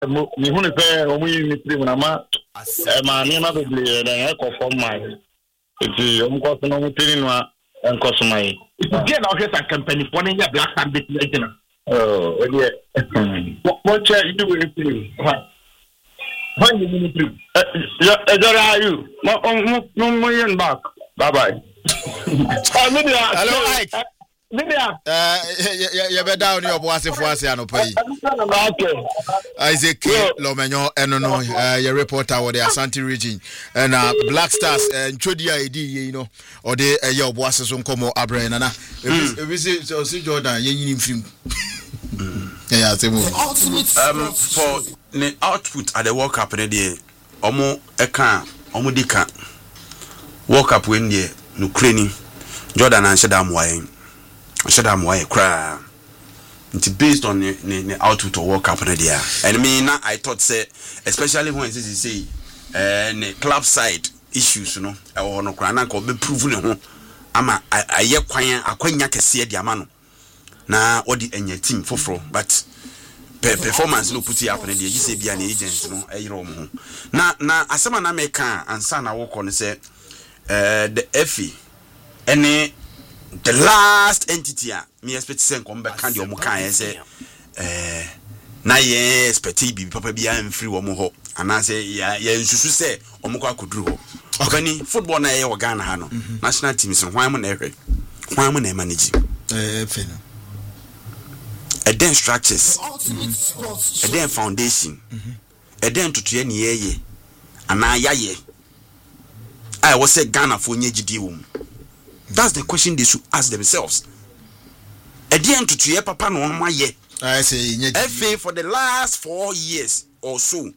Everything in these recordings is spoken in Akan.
me who is there when we meet him na ma name na be dey e for my iti omko so no mutini no enko so mai dey na o say company for na black and bit agent oh yeah what you do with it when you meet him are you no back bye bye hello Ike you be down your boss for us pay. Okay. Isaac Lomenyo enono your reporter with the Ashanti region and Black Stars and Chodia ID you know or the your bosses on come abre na we see Jordan yin film. Yeah, for the output at the World Cup in the omo eka omo dika World Cup when the Ukraine Jordan and Shadam why cry. It's based on the output of World Cup there. And me now I thought say, especially when it say the club side issues, you know, or no cry na ko be proven ho. Ama aye kwan akwanya kese dia ma no. Na odi enye team foforo but performance no put it up there. You say be an agent no eyiro mo. Na asema na me kan ansa na wo ko no say the FE any the last entity me expect say come back and your mukan say na ye expect bi papa bia mfiri wo mo ho ana say ya nsusu say omko akoduru ho okani football na ye Ghana ha no national teams hwan mo na ehwe hwan mo na manage fena a den structures a den foundation a den tutuye ne ye ana yaye I was say Ghana for nyegidi wo. That's the question they should ask themselves. Edian to tuye papa no ma ye. I say FA for the last 4 years or so.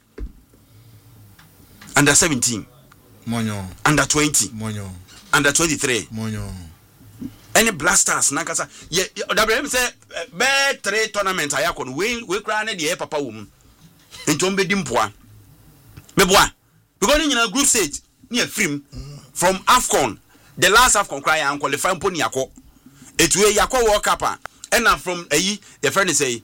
Under 17. Monyo. Under 20. Monyo. Under 23. Monyo. Any blasters nakasa ye WM say be 3 tournament ayakon we kra na de papa wo mu. Entom be dimpoa. Meboa. Because in a group stage near film from AFCON. The last AFCON cry and qualify pony yako. It way yako World Cup and from the friend say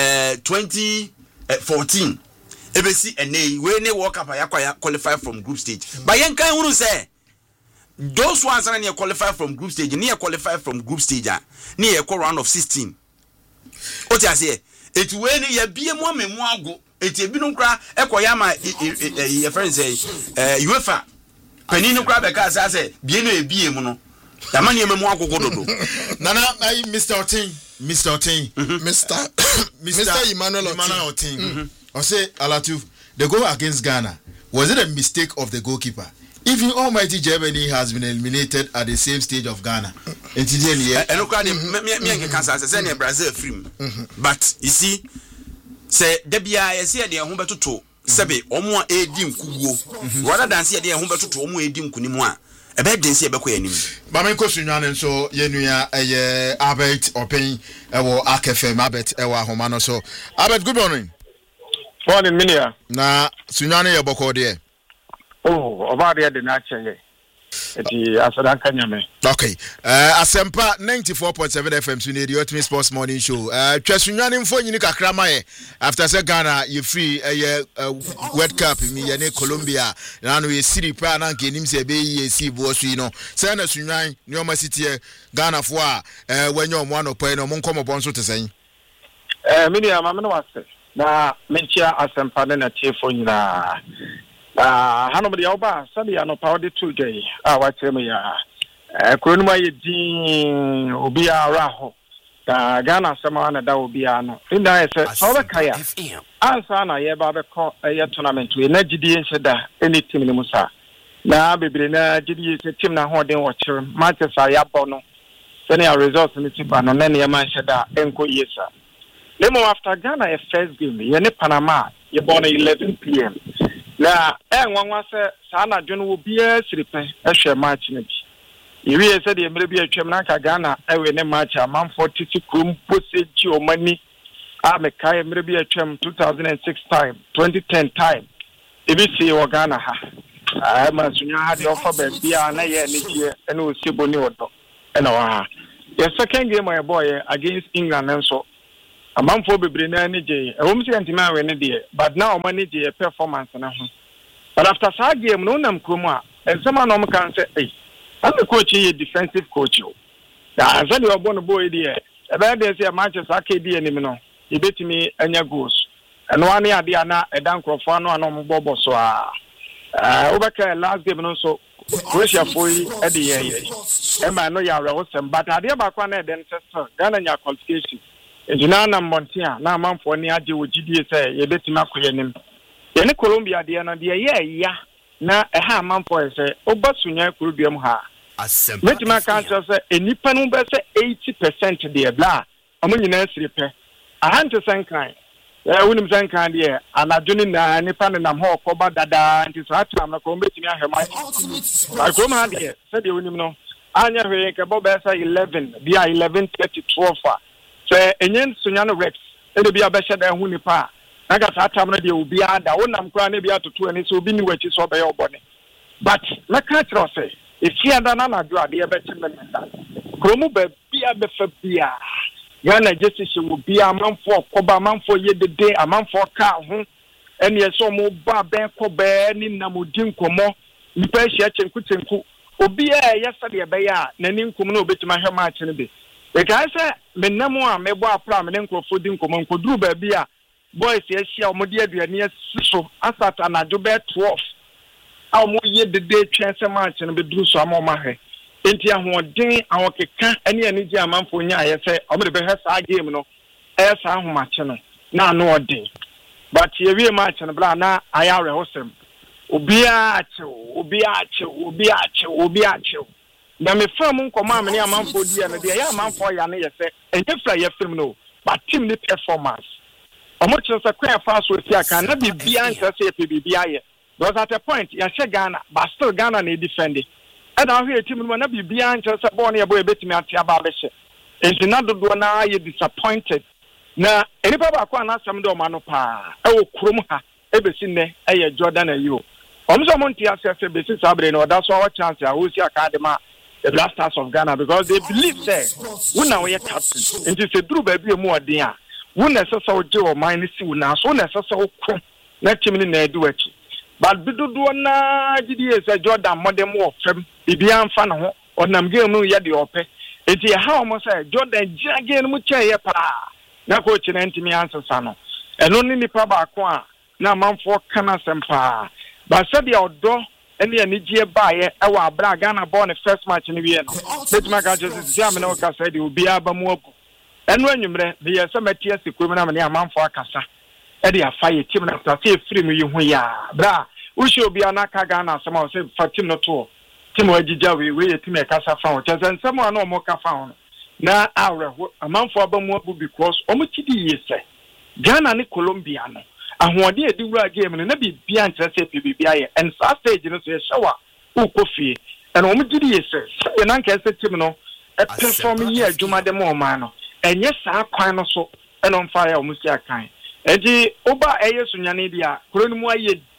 2014. ABC and we ne World Cup yako qualify from group stage. But yen kan who say those ones are near qualify from group stage, near qualify from group stage, near a round of 16. What I say? It way near be a woman go. It be no cry ekoyama your friend say UEFA. Penino crab because I say, Bieno e BM no. The money memo agogodo. Nana, Mr. Otin, Mr. Emmanuel Otin. I say, Alatu, the goal against Ghana, was it a mistake of the goalkeeper? Even almighty Germany has been eliminated at the same stage of Ghana. And look at me cancer, say Brazil film. But you see, say Debia, I see the home to Sebe omo edi nkugo rather than say dey ho betoto omo edi nkunimu a ebe den say ebekọ yanim ba men ko sunwane nso yenua eye Albert Open ewo AKFM Albert ewo ahoma no so Albert, good morning. Morning minia na sunwane ye boko de oba de na cheye eti asadan kanyame. Okay. Asempa 94.7 FM Sunday the Ultimate Sports Morning Show. Twesunwane mfo nyini kakra maye after say Ghana you free World Cup mi ye ne Colombia na no ye siri pa na nke nim se be ye si bo so yi no. Say na sunwan ne o ma sitie Ghana fo a wanyo omo anopai no mo nkomo bon so tesen. Mini ama me no wase. Na mentia asempa na tiefo nyina. Hanom de oba sabi anopa ode to gay wache me ya kronuma ye din obi ara ho Ghana sama na da obi ano inda ese so be kaya ansa na ye ba be ko ye tournament we na gidi ense da any team ni musa na bebre na gidi se team na ho den wo kire Manchester ya bo no senior results ni tipa no na ne ma da enko yesa lemo after Ghana a first game ye ne Panama ye born 11 p.m. Na nwanwa se sana dwon wo bia siripe ehwe match na bi iwie se de emre bi atwam na ka Ghana ewe ne match amanfo titi krum poseji omani ameka emre bi atwam 2006 time 2010 time ebisi wo Ghana ha ma sunya ha de offer be bia na ye ne gie ene osebo ni odo ena wa ha the second game my boy against England and so amanfo bebre na ni je e wo mse ntima we ne de but now o manage your performance na ho but after that game no nam krom a ensema no kan say I'm the coach here, defensive coach. I said you are born a boy there. About this year, Manchester KD and him. He beat me and your goals. And 1 year, Diana, a Dankrofano, and on Bobo. So, over last game, also, Russia for you at the year. And I know you are awesome, but I dear back one then, Ghana, your qualification. And Junana Montia, now, man for Niaji with GDS, you beat him up with him. Then Colombia, Diana, dear, yeah. Na eha manfo ese obasunya kurubiam ha metima kan say enipa no be say 80% de bla amunyina siripe ahante sankan wonim sankan de anadwoni na nipa ne nam ho koba dada nti so atam na ko betimi ahema ba ko ma de say de wonim no anya hwe ke bo be say 11 bia 11:32 fa say enyen sunya no rex e bia be hye da hu nipa naga satam na de obi ada wonam kra na bia toto ani so obi ni wachi so be obone but na ka tro say if you ada na do ade e be chimenta kromu be bia be fa bia yana justice wo bia amanfo koba amanfo yedede amanfo ka ho ene so mo ba ben ko be ni namodi nkomo nipa hia chenku obi a yesa de be ya na ni nkomo na obetima hwe ma chene be e ka say menamo a mebo apra me nkrofo di nkomo nkoduru ba bia boys yeshia omodi aduane asiso asata na jo be 12 awo ye dede twense match no be duru so amoma hwe enti ahoden awokeka ene ene gi amanfo nya ayese omode be hwe sa game no esa ahomache no na no odin but ye wie match no bla na ayare hosem obi ache na me fam nkoma amene amanfo di na de ya amanfo ya na yese enye fra ye film no but team ni performance omochi so kwa fast with ya kan na bibia nka say bibia ye because at a point ya she Ghana but still Ghana na defend it and now here team no na bibia nka say born ya boy betimi ate aba be she enti na dodo na ye disappointed na enipa ba kwa na asem de o ma no pa e wo krom ha e be si ne e ye Jordan ayo omso monti ase be si sabre no that's our chance ya wo si academy the Blasters of Ghana because they believe that we now we captain enti se duru ba bi mu odin a who necessary do or minus you now, so necessary. Let him in there do it. But do na GDS a Jordan modern more from Bibian fan or Namgil no yadi ope. It's a how must say Jordan Jagan Mucha pa. Na coach and anti me answer sano. And only the Paba Qua, now man for Canas and pa. But said the outdoor any Niger buyer, our Bragana born the first match in the Vienna. Let my gadgets examine or said it will be Abamu. And when you the some tears equipment and a man for Casa, Eddie, a fire team after free me, you bra. We should be an Akagana, someone said Fatima to Timo Jijawi, we team a Casa found, and someone no more found. Now, a month for Abamu because Omuchidi is Ghana ni Colombiano, and one day do a game and maybe beyond PBI and South stage in a shower, coffee, and Omuchidi is an uncle said Timino, a performing year, Juma de Momano. And yes, I kind of so and on fire almost a kind. And the Oba Ayas Unyanidia, Kurunwa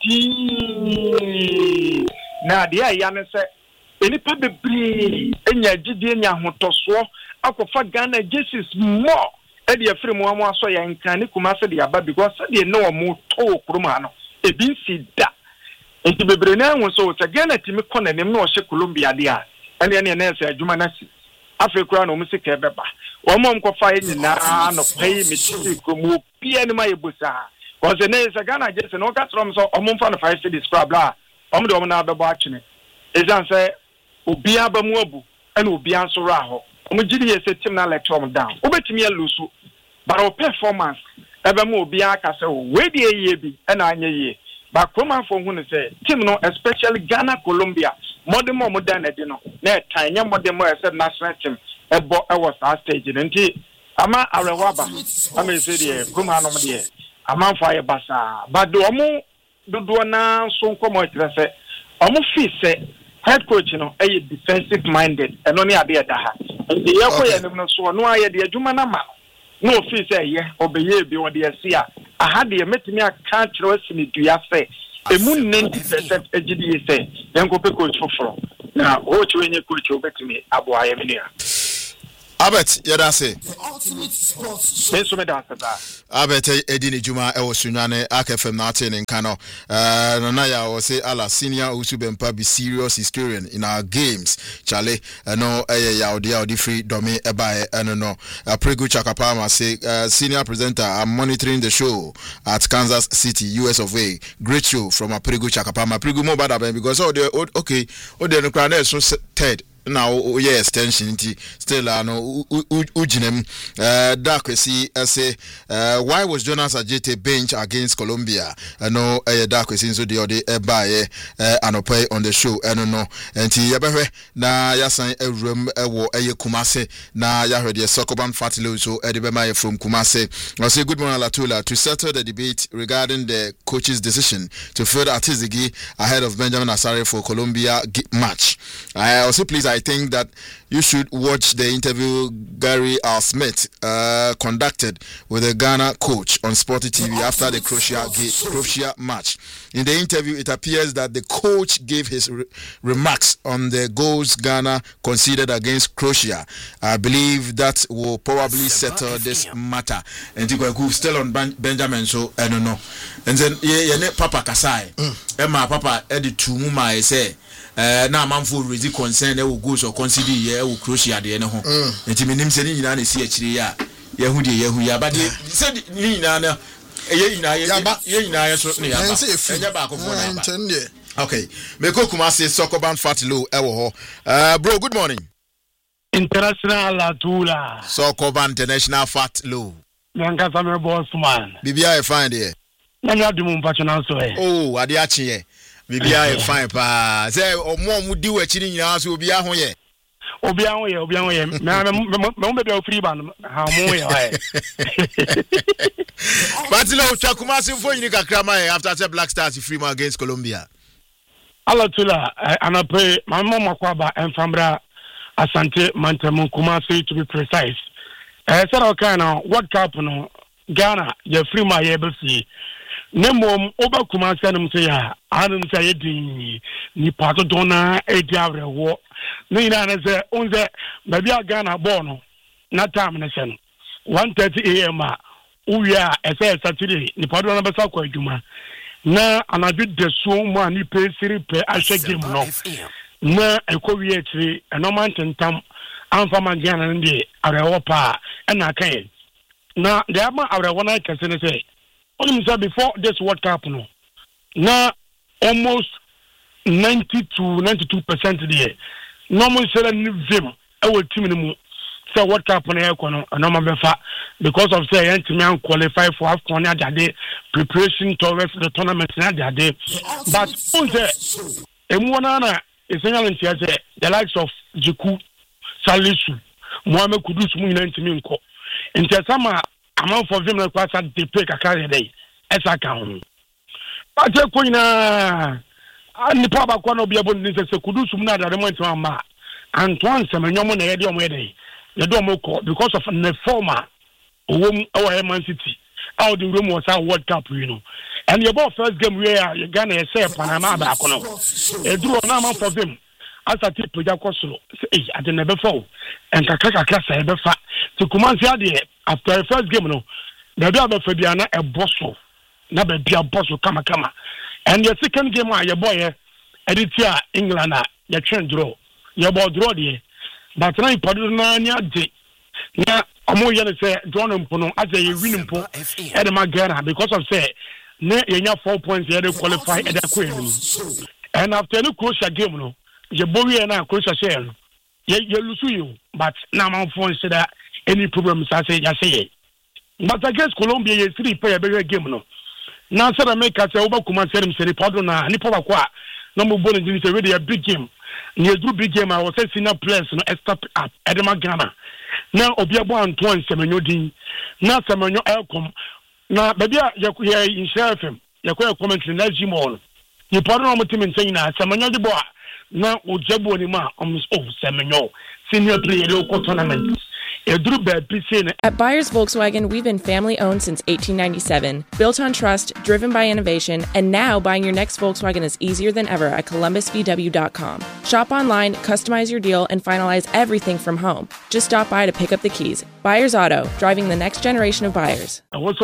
ye now, dear Yana said, any public breed, and ya Gideon Hotoswa, Alcofa Ghana, Jesus more. Eddie a free Moa so and Kanikumasa the Abba because they know more to Krumano, a BC da. And to be Brennan was so again at Timicon and no Columbia, dear, and then an answer, Jumanasi. Africa no music ever. One mom ko fire na no pay me to come be any my busa. Was the name Ghana just no cat from so omon fan 5 cities blah. Do na be watching it. Is answer obi abamuabu and obi anso raho. Omugidi ye team na let down. Obetimi alusu. But our performance ebamu obi aka say we dey ye bi and anya ye. But come for who say team no especially Ghana Colombia modern no na tanya modern more said national team ebo e was our stage nti ama arewaba ama say dey come hanom dey ama fire basa but do na so nkomo tire say omo feel say head coach no e defensive minded and only ade da ha nti ye ko ye no so no aye de adwuma na ma no feel say ye obeye bi wo de sia aha de metimi aka kire asini dua say emu 90% agidi say yenko pe coach for na o chwenye coach obetimi aboa ye menia Albert, yadase. Yesu me da sada. Albert edini juma e wosunyane akfm na ate nkano. Na ya wo say ala senior usubempa be serious historian in our games. Chale no ya odi free domi eba no. Pregu Chakapama say senior presenter are monitoring the show at Kansas City, US of A. Great show from Pregu Chakapama. Pregu mo bad because okay, no crane so third. Now extension still no ujinem dakwesi say why was Jonas Ajete bench against Colombia no dakwesi so the ode buy anopai on the show no enti yabehwe na yasan ewrem ewo Kumase na yahwe the Sokoban Fatilo so edebema from Kumase. I say good morning Latula to settle the debate regarding the coach's decision to further Atizigi ahead of Benjamin Asare for Colombia match. I also please I think that you should watch the interview Gary R. Smith conducted with the Ghana coach on Sporty TV after the Croatia match. In the interview, it appears that the coach gave his remarks on the goals Ghana conceded against Croatia. I believe that will probably settle this matter. And you still on Benjamin, so I don't know. And then Papa Kasai, Emma Papa edit to Muma say. Na manfo raise concern e wo goals or consider ye wo Croatia de ne ho enti menim se ni nyina na si akire ya yehu de yehu ya ba de se ni nyina na ye nyina ye so ne ya ba enye ba ko fo na ba okay me ko Kumase Sokoban Fatilo e wo ho bro good morning International Latula Sokoban International Fatilo nanga same boss man bibia e fine there nanya dum mpacho na so oh ade a chi ye bibia e fine pa say omo di wachiri nyina so obia ho ye me be free ban ha mo ye Batilo Chakumasi for you kakra after say Black Stars free man against Colombia Alatula anape my mama kwaba enfambra Asante Mantamu Kumasi to be precise said okay now World Cup no Ghana ye free man ye be see Nemom oba Kumasi anum say ya anum say di ni pato dona e diavre wo ni na say onze baby Ghana born na time na sen 1:30 am uya ese Saturday ni pato na besa kwa adwuma na anadu de so mu ani pe siri pe ahwe game no na ekowi etri enoman tentam amfama Ghana ndi arewo pa na kan na de ama arewo na kase ne say only say before this World Cup no na almost 90 to 92% there normal say ni vim e wo team ni mu say World Cup na e kono no ma befa because of say yen qualify for AFCON na jade preparation towards the tournament na jade but on say emu na essential say the likes of Jiku Salisu Mohamed Kudus mu nyina ntimi nko ntesama amount for them na kwasa dey pay kakare dey esa kan but ko ina ani pa ba kwa no bia bon ni se Kudus mu na da moment ma Antoine Semenyo na ye dey omo dey ye do omo ko because of the former owom our Man City out the room was our World Cup you know and your first game where you Ghana say Panama ba ko no e duro na man for them as a tip ja kwosoro say ade na be fall and kakaka say be fa to Kumasi ade after the first game no the other for Biana a bosso na be bia bosso kama and the second game your boy editia England ya train draw your boy draw there but na ipadu na nya de na omo ye say draw no mpo no as a win mpo e de magana because of say na yenya 4 points here they qualify e da ko and after the Croatia game no your boy na Croatia share no ye lose you but na man for say that any problems I say but against Colombia ye 3 play a game no na say America say oba kuma say them say pardon na ni power kwa no mo bonus ni say really a big game ni a big game I was say senior players no step up Edema Ghana na obi abo Antoine Semenyo din na Semenyo elkom na baby ya in share FM ya kwa commentary na Jimol ni pardon mo team say na Semenyo de boa na ojabo ni ma Semenyo senior player o tournament At Buyers Volkswagen, we've been family-owned since 1897, built on trust, driven by innovation, and now buying your next Volkswagen is easier than ever at ColumbusVW.com. Shop online, customize your deal, and finalize everything from home. Just stop by to pick up the keys. Buyers Auto, driving the next generation of buyers. Because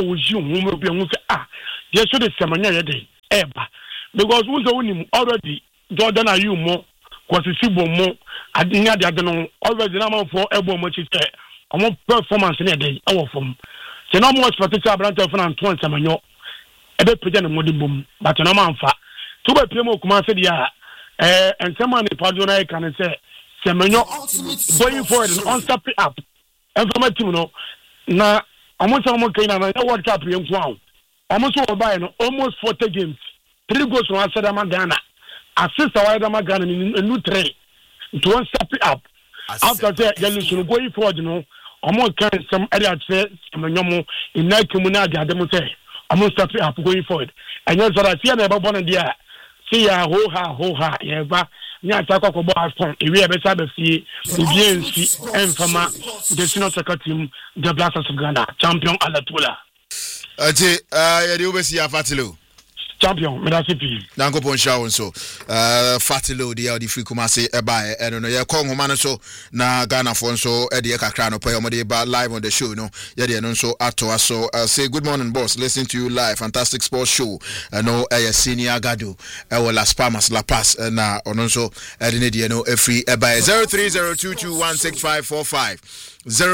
we already Jordan are you more because it's more I didn't know already number for elbow much is there. I'm performance in a day our form. So no much particular branch of Antoine Samanyo a bit pretend modern boom, but no man fat. Two by Primo Kuma said ya and someone in Padona can say Samanyo going forward and on stop it up. And from my team no now almost someone came and I World Cup young wow. Almost over by almost 40 games. 3 goals from Asadama Ghana. Assist Awadama Ghana in a new tray. To one step it up. After that, you should go forward, you know. Almost carry some other say, some young in night community, I don't say. Almost step it up going forward. And yes, I see about one idea. See ya, ho ha, yeah, but yeah, talk about phone. If we have a Sabbath, the GNC, and from the Sino Soccer team, the Blasters of Ghana, champion Alatula. You will see a Fatilo. Champion, Medasipi. Nango Ponshaw so Fatilo, the free Kumasi, Eba, and no, Congo Manaso, na Ghana Fonso, Eddie Kakrano, Payomode, but live on the show, no, Yadi and so Ato. So say good morning, boss. Listen to you live, fantastic sports show. No, senior Gado, Las Palmas, La Paz, and also Edinidi, no, a free Eba 0302216545.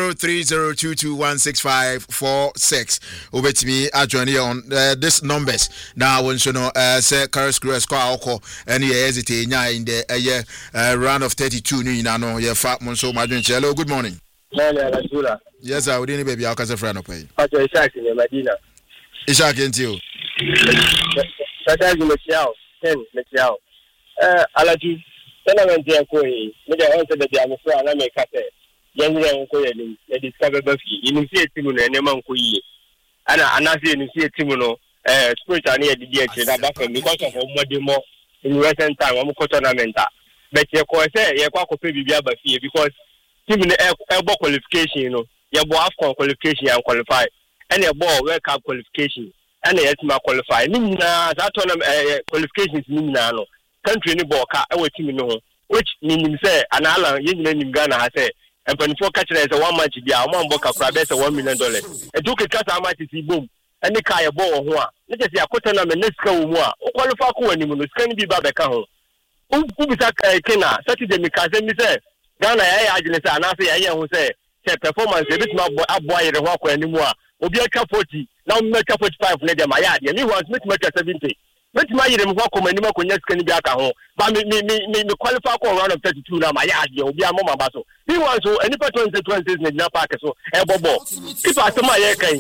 0302216546. Over to me, I join you on this numbers. Now, when you know, say, Carlos Cruz, Alco, and he hesitate in the round of 32. You know, your fat Monso, my hello, good morning. Yes, I would any baby, I'll cast a friend of pay. Ishak in Medina. Ishak into you. Alaji, then I went there, Koi, made the answer the Diamond, and I make a young Koyani, a discovered Buffy, initiate Timuno and Yaman Koyi. And I see initiate Timuno, spirit near the DH, because of Modimo in recent time, I'm Cotonamenta. But your course, your Quaco Pibia Buffy, because Timuno elbow qualification, you know, your AFCON qualification and qualify, and your ball World Cup qualification, and the Esma qualify. Nimna, that qualifications, Nimnano, country in the ball, our team, which means say, and Alan, young men in Ghana has said. And when four catchers a 1 match, they are one book of $1 million. A duke cut how much is boom. And the car ball or what? Let us see a cotton and next go more. Qualify anyone who's going to be Babacao. Who is that Kena? Saturday, because then say, Ghana, I didn't say, and I say, I will say, performance, a bit more boy, the walk anymore. Will be a cup 40, now make up 45, let them my yard, and he wants me to make a 70. Let's my them walk on any more can be at home. But me qualify for round of 32 now, my yard, you'll be a mama basso. He wants to any patrons in 20s in the park, so a bobo. If I saw my air,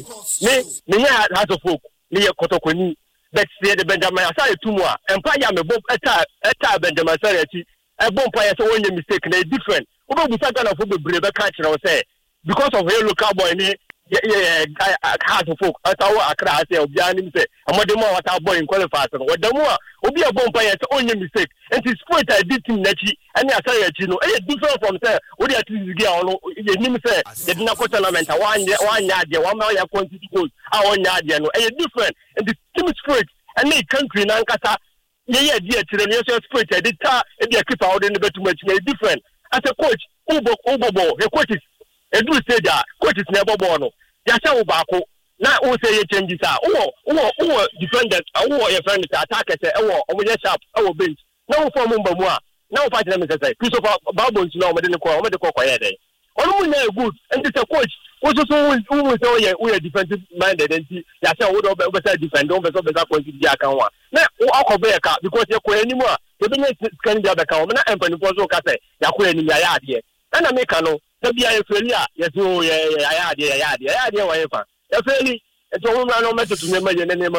me has a folk, me a cotoconi, but see the Benjamin Asari 2 more, and Paya me bob a Benjamin Sarati, a bomb Paya, so only mistake, they different. Who will be second of the brave catcher, I say, because of Hello Cowboy. Yeah, hard folk. I thought I cried. Say, "Obianim say, I'm not the more what our boy in qualifiers. What the more? Obi a bomb player. It's only mistake. And it's quite a bit in Nachi. And I say, you know, it's different from say. What you actually get on? You name say, they did not put tournament. One yard, 1 hour quantity goals. 1 yard, you know, it's different. And the team spirit and the country Nankasa. Yeah, dear children, you say spirit. The tar, if you keep out in the bed too much, it's different. As a coach, Ubo, the coaches. A do say that coach is never born. Yasa Ubako. Now, who say changes are defenders, your friend attackers, your sharp, our bench. No for Mumba. Now, fight them as I say. Christopher Babons, no, medical quiet. Only good, and it's a coach. Also, who was we are defensive minded and see Yasa would over defend over the point to Jakawa. Now, I'll be a car because you're anymore. The business can be a account, and when you go to Cassa, you're in your yard here. And I make a no. Be a failure. Yes, oh, yeah, whatever. A failure. It's all no matter to remember your name.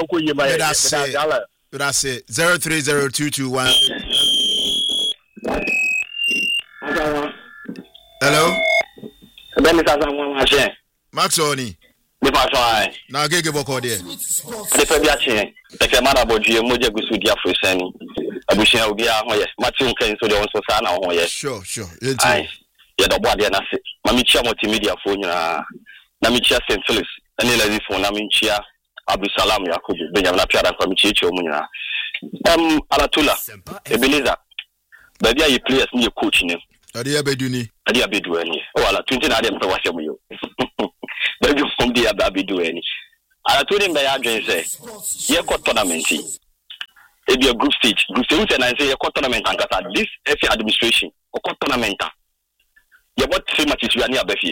That's it. 030221. Hello. Max Oni. Now, get your book there. The Fabiachi, the Camara Bogia, Moja Gusudia for Sani. I wish I would be out. Yes, Matthew Ken, so there was a son. Yes, sure. ya da boade na se mami chia multimedia fo nyina na mi chia St. Phillips ene lazy fo na mi chia Abdusalam Yakubu Benjamin Apiada kwa mi chia mu nyina Alatula Ebenezer baby ayi players ni coach ni ade abedu ani wala 20 na ade mpe wase mu yo baby from the abedu ani Alatula mbe ya dwen say ye ko tournament e be a group stage na say ye ko tournament ankasa this FA administration ko tournament ye bought 3 matches we are near Befie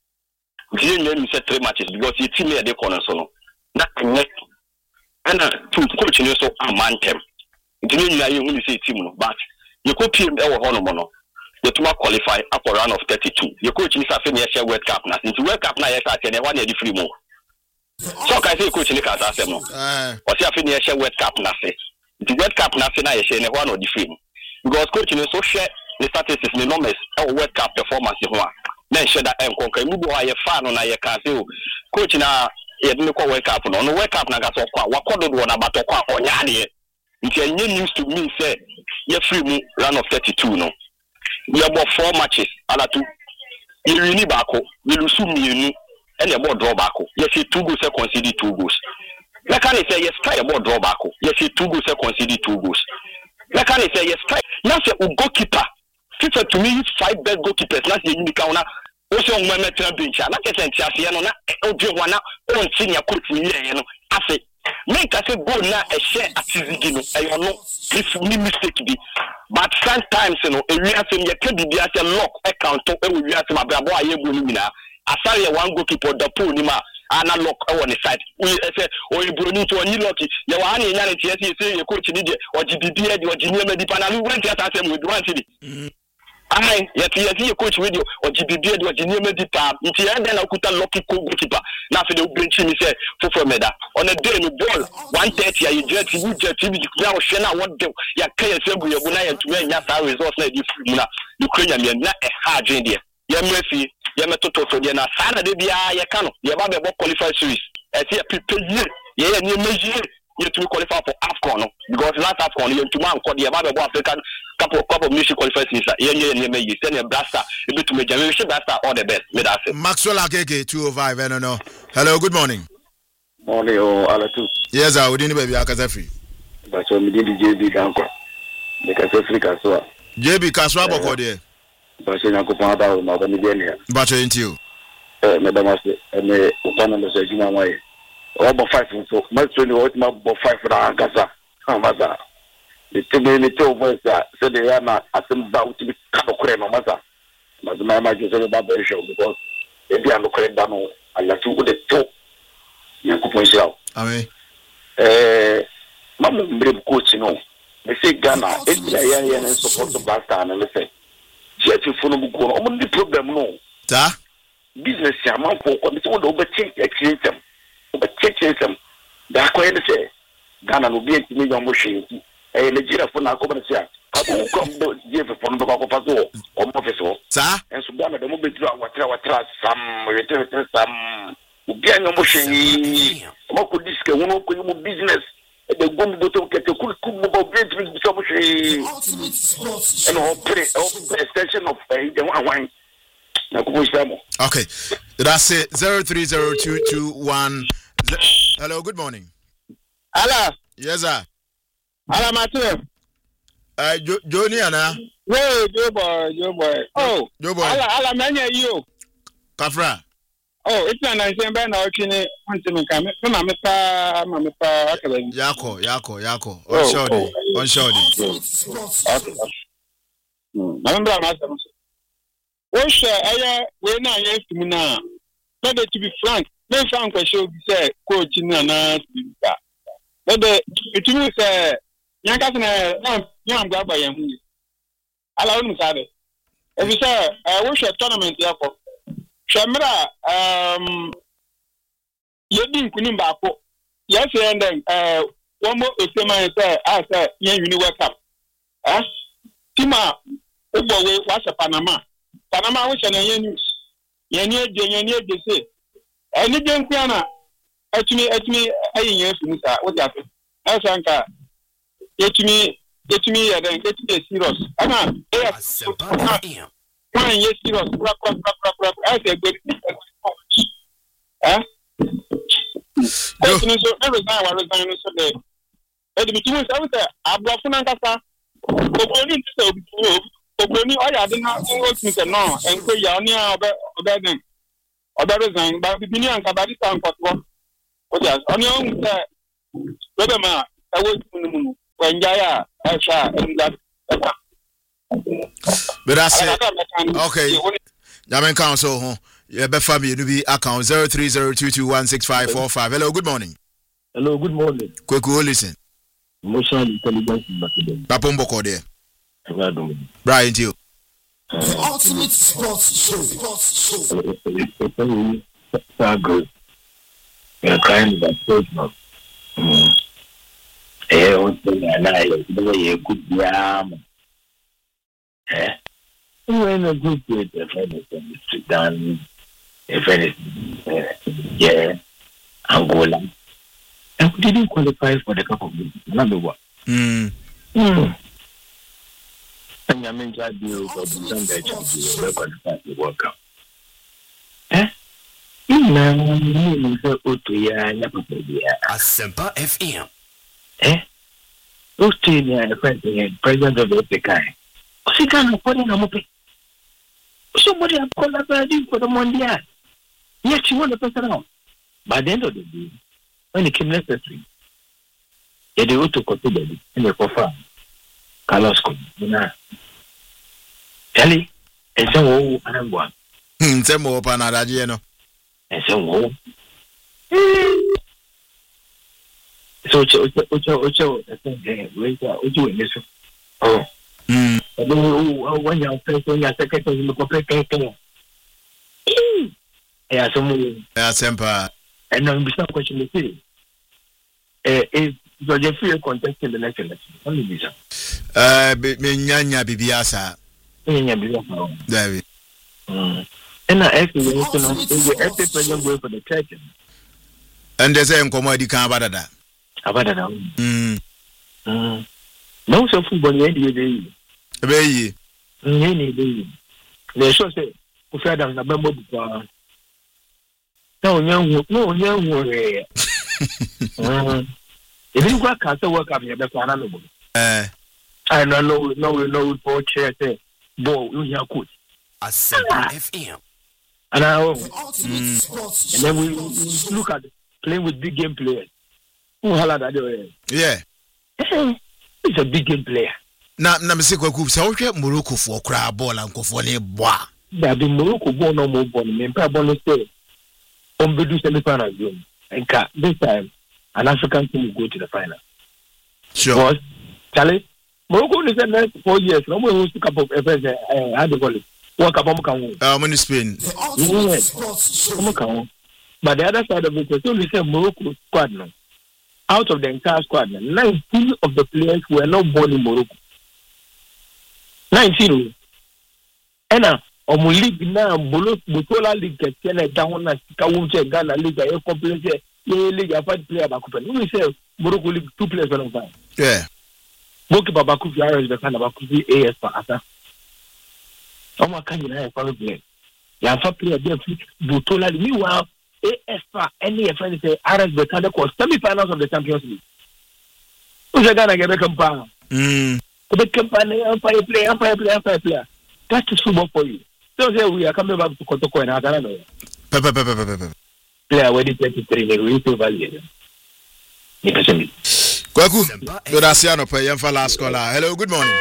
you know say 3 matches because your team here dey corner so no na connect and coach you so man them you know you say team no but you go PM e wo ho no no you to qualify up for round of 32 your coach ni say na share World Cup na since World Cup na yes at na one dey free mo so can say coach ni ka ta say no o say afi na share World Cup na say the World Cup na say na share na one of the free because coach ni so share the statistics the numbers or World Cup performance ho a na share that enkonka mu bo aye fa no na ye ka say coach na ye dey call World Cup no World Cup na ga so kwa wakodo do na bato kwa onya de nti enye news to me say ye free mu round of 32 no we about 4 matches ala tu ye wini bako ye lusu mienu ene about draw bako ye see 2 goals concede 2 goals na can say ye sky about draw bako ye see 2 goals concede 2 goals na can say ye sky na say u goalkeeper FIFA to me 5 best goalkeepers na say you can na o se on mama tena bench na kese ntiase no na o dwe ho na o nti ya coach ni ye no ase make us go na a share atizigi no e no if ni mistake bi but sometimes no e wi asem ye ka bibia say lock account e wi asem abrabo aye bu ni mina asare one goalkeeper da pool ni ma ana lock e won the side we say o e bro ni to oni lock ye wa na nya ne tie say ye coach ni de o ji bibia de o ji ni ma di panalu went ya asem we do one city ai ye coach video o GBB de o jineme di pa nti ya den na kuta lucky goalkeeper na fe de bench ni say fofo meda on a day no ball 130 ya jet bi ya o hwe na what do ya ka ya sebu ye bu na ya tuma nya sa results na di free na Ukraine me na e ha adwen de ya mefi ya metoto de na sa na de bia ya ka no ya ba be qualify series e say prepare ye ni meji you to qualify for AFCON no because last AFCON you to man call the African couple of music qualifiers is you send a blaster a bit to me generation blaster all the best me that say Maxwell Akeke 205 I don't know. Hello, good morning. Morning Alatu. Yes, I would need baby akaza free. But so me dey JB Ganko. Me ka free kaswa. JB kaswa boko there. But so Yakupon aba ma ba me dey ne. But you into me da mas me upana no se juma mai. Obo 5 so match ni what ma bo 5 na angasa amaza ni to voice so they are na asem ba uti bi ka dokore no maza mazuma ma je so ba be show because e bi an dokore da no Alatu wo de to Yakupon show amen mamu mbre coach no me say Ghana e bi ya na support blaster na me say church funu bu ko no o ndi problem no ta business ya man ko me so do be change exchange but check them da ko yende se Ghana no bi enti million mo hwe Nigeria for na ko be se a ko kom do je fe fon do ko fa so o mo fe so sa enso Ghana de mo be dru awatra sam rete sam ubi anyo mo hwe mo ko diske wono ko mo business e de gom do to kete ku mo bo great big so mo hwe and o pre extension of the one okay, that's it. 030221. Hello, good morning. Hello. Yes, sir. Hello, Matthew. Johnny, Anna. Hey, Joe boy. Oh, Joe boy. Hello, man, you. Kafra. Oh, it's an answer. Ben, I can't want to come. Mamma, Yako. On shorty. Okay. Remember, Osha aya we na yes to na let it to be frank then frank show say coach na speaker let it to say yanka na yam gba ba yan hu ala onu sabe e bi say Osha tournament ya ko shamra yedi nkunim ba ko yes and then one more esema say say yan uni World Cup tima obo we wa Panama we channel news. Yeni eje say. Eni je nku na atumi ayin yesu sa what happen. Asanka etumi ya den etumi serious. Ana Why yes, serious? I say good. So every time I resign, so there. The between seven, I brought Funangasa. Only so only I didn't have to no, and so Yania about them. Other resign, but the Binian Kabadi sound for what? Yes, on your own, brother, I was when Jaya, I shall, and that. But I said, okay, Yaman Council, your family, you be account 0302216545. Hello, good morning. Hello, good morning. Quick, listen. Emotional intelligence in Macedon. Papombo Code. Brian, you. The ultimate sports show. So good. We are crying about sports now. Good drama. We're in a group with a friend of Sudan, a friend of Angola. And we didn't qualify for the Cup of the number one. And I mean, I do for the Sunday to qualify the World Cup. Asempa FM. Australia, president of the kind. She can't afford it. Somebody have collaborated for the Mondial. Yes, she won the person out. By the end of the day, when it came necessary, they were to consider it in the profile. Carlos Kelly, and so I'm one. Some more Panadagino. And so oh. When you're first, when you're second, you look up. Yeah, some Semper. And now, some question is the free contest in the next election. Only visa. Nyanya Bibiasa. David. And I actually every president going for the church. And there's a commodity Canada. No, so football, any day. They should say, if I don't remember, no, if you got cancer work up here, that's unable. I don't know, for chair, say, boy, you are good. Asempa FM. And and then we look at playing with big game players. Who hell that way? Yeah. He's a big game player. Na mse kwaku se wo hwe Morocco for kra ball ankofo ne boa. Da bi Morocco ball no more ball. Me pa ball no say on be do semi-final game. And this time an African team will go to the final. Sure. Because Charlie, Morocco is the next 4 years. No more who's to cup of FS how do call it? World Cup in Spain. But the other side of it, so we say Morocco squad now. Out of the entire squad, 19 of the players were not born in Morocco. 19. And now, league now, Botola League, Kenya, down as Kawunche, Ghana League, a complete league, a 5 player Bakupa. We say Morocco League 2 players on time. Yeah. Bokipa Bakufi, Ares, the kind of Bakufi, AS for Asa. Some can you have a player? You have a player there, Botola League. Meanwhile, AS for any friend say Ares, the kind of semi-finals of the Champions League. Who's a Ghana get a compound? The company, Empire player. That is football for you. So we are coming back to Kotoko and Adana. Player, when it's 23, they will be valued. Kwaku, good afternoon, pay for last caller. Hello, good morning.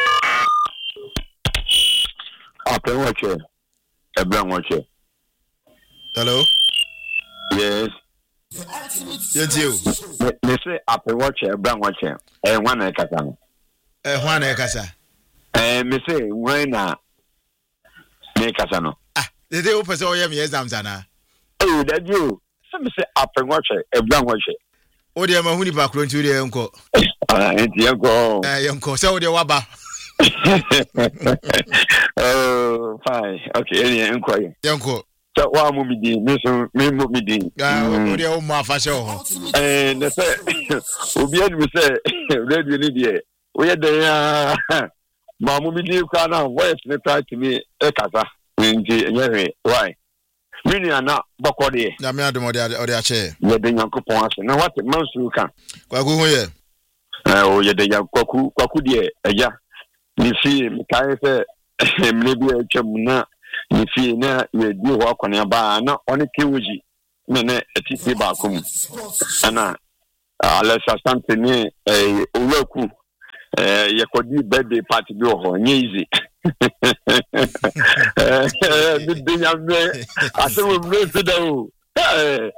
Apple watcher. A brown watcher. Hello? Yes. Yes, you. They say Apple watcher, a brown watcher, and one I cut on. Juan Ekasa. Me say, when I make Casano. The day open so years, Zamzana. Oh, that you. Some say Apple watcher, a brown watcher. Oh, dear, my honey background to the uncle. And the uncle. Uncle, so the Waba. Oh, fine. Okay, any inquiry. Uncle. So, what will be the mission? Me, the old Mafa show. And they say, we'll be able to say, Red Willie, we had the Mamma Midi Kana, voice, they tried to me, Ekasa. nti enyewe why mini ana bokode na me adom ode ache ye de Nyankopon ase na what mansu kan kwaku hu ye o ye de kwaku de eja ni fi kai se mne bi atwam na ni fi na ye di ho akone ba na oni kewuji mene etiti ba kom ana Alessa Santini owaku yakodi birthday party bi ho nye easy bidinya me aso mo mre se da o